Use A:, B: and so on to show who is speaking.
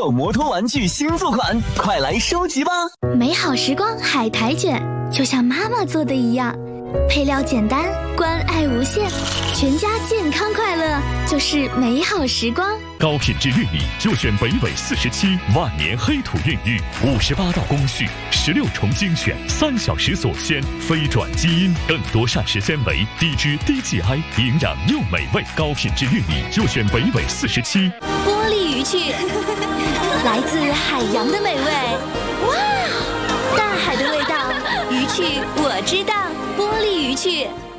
A: 狗摩托玩具新作款，快来收集吧！
B: 美好时光海苔卷，就像妈妈做的一样，配料简单，关爱无限，全家健康快乐就是美好时光。
C: 高品质玉米就选北纬47万年黑土孕育，58道工序，16重精选，3小时锁鲜，非转基因，更多膳食纤维，低脂低 GI， 营养又美味。高品质玉米就选北纬47。
B: 玻璃鱼翅，来自海洋的美味，哇，大海的味道，鱼翅我知道，玻璃鱼翅。